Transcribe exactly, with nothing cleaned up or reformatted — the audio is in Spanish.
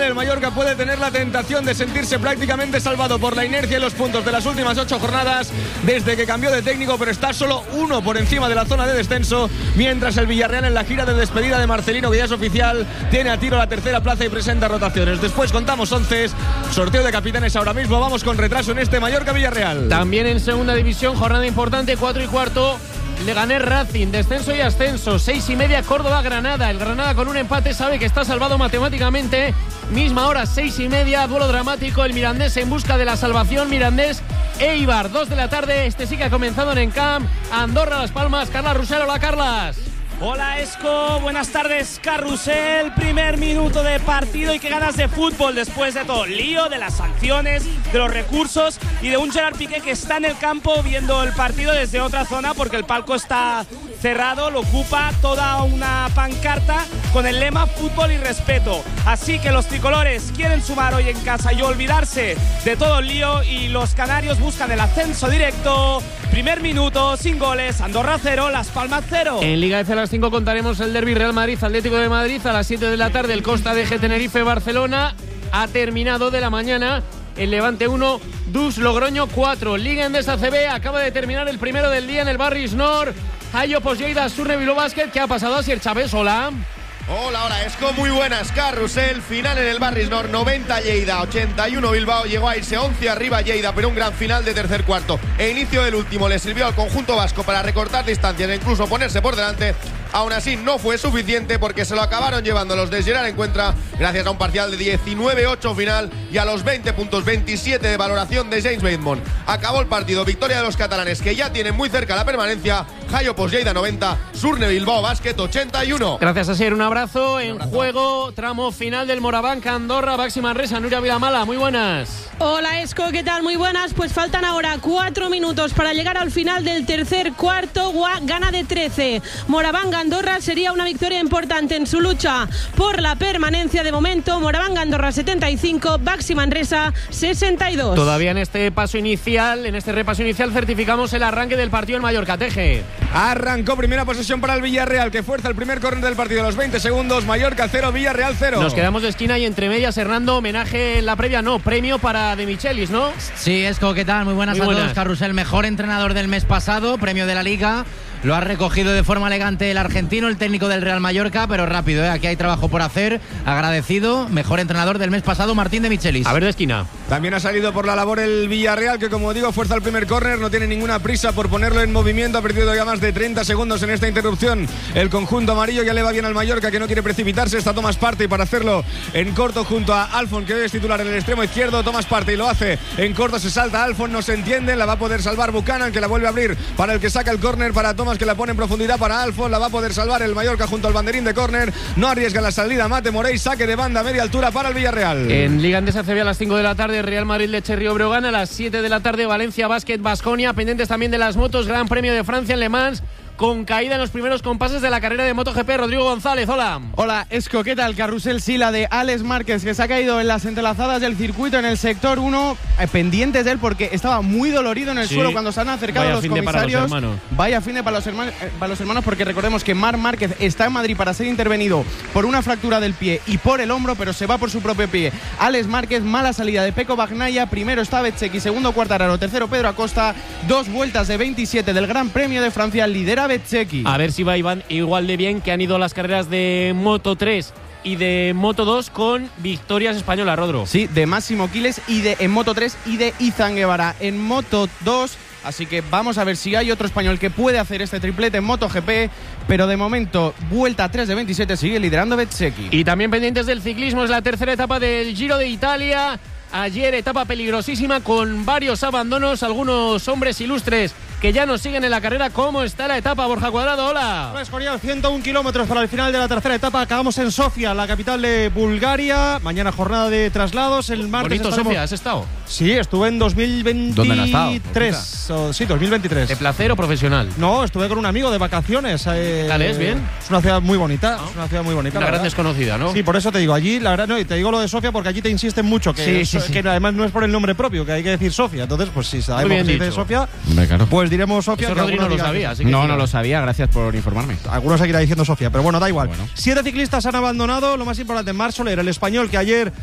final el Mallorca puede tener la tentación de sentirse prácticamente salvado por la inercia y los puntos de las últimas ocho jornadas desde que cambió de técnico, pero está solo uno por encima de la zona de descenso, mientras el Villarreal en la gira de despedida de Marcelino, que ya es oficial, tiene a tiro la tercera plaza y presenta rotaciones. Después contamos once, sorteo de capitanes ahora mismo, vamos con retraso en este Mallorca-Villarreal. También en segunda división, jornada importante, cuatro y cuarto, Leganés Racing, descenso y ascenso, seis y media Córdoba-Granada. El Granada con un empate sabe que está salvado matemáticamente. Misma hora, seis y media, duelo dramático, el Mirandés en busca de la salvación. Mirandés Eibar, dos de la tarde, este sí que ha comenzado en Encamp, Andorra, Las Palmas. Carlas Rusel, hola Carlas. Hola Esco, buenas tardes Carrusel, primer minuto de partido y qué ganas de fútbol después de todo el lío, de las sanciones, de los recursos y de un Gerard Piqué que está en el campo viendo el partido desde otra zona porque el palco está cerrado, lo ocupa toda una pancarta con el lema fútbol y respeto. Así que los tricolores quieren sumar hoy en casa y olvidarse de todo el lío y los canarios buscan el ascenso directo. Primer minuto, sin goles, Andorra cero, Las Palmas cero. En Liga F a las cinco contaremos el derbi Real Madrid-Atlético de Madrid. A las siete de la tarde el Costa de G Tenerife-Barcelona. Ha terminado de la mañana el Levante uno, Dus Logroño cuatro. Liga Endesa C B, acaba de terminar el primero del día en el Barris Nord. Hayo Posyeida, Surne Bilbao Basket. ¿Qué ha pasado? Asier Chávez, hola. Hola, hola, Esco, muy buenas, Carrusel. Final en el Barris Nord, noventa Lleida, ochenta y uno Bilbao. Llegó a irse once arriba Lleida, pero un gran final de tercer cuarto. E inicio del último le sirvió al conjunto vasco para recortar distancias e incluso ponerse por delante. Aún así no fue suficiente porque se lo acabaron llevando los de Gerard Encuentra gracias a un parcial de diecinueve ocho final y a los veinte puntos veintisiete de valoración de James Bateman. Acabó el partido, victoria de los catalanes que ya tienen muy cerca la permanencia. Hayo Posyeida noventa, Surne Bilbao Basket ochenta y uno. Gracias a Asier, un abrazo. En abrazo. Juego, tramo final del Morabanca Andorra, Baxi Manresa. Nuria Vilamala, muy buenas. Hola Esco, ¿qué tal? Muy buenas. Pues faltan ahora cuatro minutos para llegar al final del tercer cuarto. Gua gana de trece. Morabanca Andorra sería una victoria importante en su lucha por la permanencia. De momento, Morabanca Andorra setenta y cinco, Baxi Manresa sesenta y dos. Todavía en este paso inicial, en este repaso inicial, certificamos el arranque del partido en Mallorca. Teje. Arrancó primera posesión para el Villarreal, que fuerza el primer córner del partido a los veinte segundos. Mallorca cero, Villarreal cero. Nos quedamos de esquina y entre medias, Hernando, homenaje en la previa, no, premio para De Michelis, ¿no? Sí, Esco, ¿qué tal? Muy buenas Muy a buenas. todos. Carrusel, mejor entrenador del mes pasado, premio de la Liga. Lo ha recogido de forma elegante el argentino, el técnico del Real Mallorca, pero rápido, ¿eh? Aquí hay trabajo por hacer. Agradecido, mejor entrenador del mes pasado, Martín de Michelis. A ver de esquina. También ha salido por la labor el Villarreal, que como digo, fuerza el primer córner, no tiene ninguna prisa por ponerlo en movimiento. Ha perdido ya más de treinta segundos en esta interrupción. El conjunto amarillo ya le va bien al Mallorca, que no quiere precipitarse. Está Tomás Partey para hacerlo en corto junto a Alfon, que hoy es titular en el extremo izquierdo. Tomás Partey lo hace en corto, se salta Alfon, no se entiende, la va a poder salvar Buchanan, que la vuelve a abrir para el que saca el córner, para Tomás, que la pone en profundidad para Alfon, la va a poder salvar el Mallorca junto al banderín de córner. No arriesga la salida Mate Morey, saque de banda a media altura para el Villarreal. En Liga Endesa C B a las cinco de la tarde, Real Madrid Leche Río Breogán. A las siete de la tarde, Valencia Basket Baskonia. Pendientes también de las motos, Gran Premio de Francia en Le Mans, con caída en los primeros compases de la carrera de MotoGP. Rodrigo González, hola. Hola, Esco, ¿qué tal? Carrusel, sí, la de Alex Márquez, que se ha caído en las entrelazadas del circuito en el sector uno, eh, pendientes de él porque estaba muy dolorido en el sí. suelo cuando se han acercado Vaya los comisarios. Para los Vaya fin de para los, hermanos, eh, para los hermanos, porque recordemos que Marc Márquez está en Madrid para ser intervenido por una fractura del pie y por el hombro, pero se va por su propio pie. Alex Márquez, mala salida de Pecco Bagnaia, primero está Bezzecchi, segundo Quartararo, tercero Pedro Acosta, dos vueltas de veintisiete del Gran Premio de Francia, lidera Bezzecchi. A ver si va Iván igual de bien que han ido las carreras de Moto tres y de Moto dos con victorias españolas, Rodro. Sí, de Máximo Quiles y de en Moto tres y de Izan Guevara en Moto dos. Así que vamos a ver si hay otro español que puede hacer este triplete en MotoGP, pero de momento, vuelta tres de veintisiete, sigue liderando Bezzecchi. Y también pendientes del ciclismo, es la tercera etapa del Giro de Italia. Ayer etapa peligrosísima con varios abandonos, algunos hombres ilustres que ya nos siguen en la carrera. ¿Cómo está la etapa, Borja Cuadrado? Hola. Pues Escorial, ciento un kilómetros para el final de la tercera etapa. Acabamos en Sofía, la capital de Bulgaria. Mañana jornada de traslados. El martes Bonito estaremos... Sofía, ¿has estado? Sí, estuve en dos mil veintitrés. ¿Dónde has estado? O, sí, dos mil veintitrés. ¿De placer o profesional? No, estuve con un amigo de vacaciones. Eh, ¿Tal es? ¿Bien? Es una ciudad muy bonita. ¿No? Es una ciudad muy bonita. Una gran desconocida, ¿no? Sí, por eso te digo, allí, la verdad, no, y te digo lo de Sofía porque allí te insisten mucho que, sí, sí, so, sí. que además no es por el nombre propio, que hay que decir Sofía. Entonces, pues si sabemos que se dice Sofía, claro. pues diremos Sofía. Eso Rodri no lo sabía, así que No, sí, no lo sabía, gracias por informarme. Algunos seguirán diciendo Sofía, pero bueno, da igual. Bueno. Siete ciclistas han abandonado, lo más importante, Marc Soler, el español que ayer